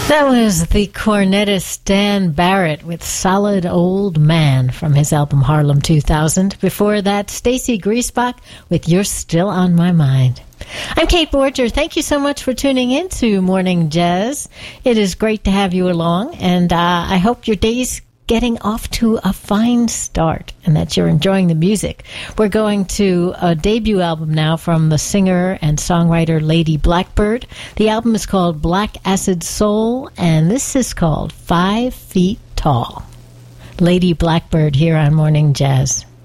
That was the cornetist Dan Barrett with Solid Old Man from his album Harlem 2000. Before that, Stacy Griesbach with You're Still on My Mind. I'm Kate Borger. Thank you so much for tuning in to Morning Jazz. It is great to have you along, and I hope your day's getting off to a fine start and that you're enjoying the music. We're going to a debut album now from the singer and songwriter Lady Blackbird. The album is called Black Acid Soul, and this is called 5 Feet Tall. Lady Blackbird here on Morning Jazz.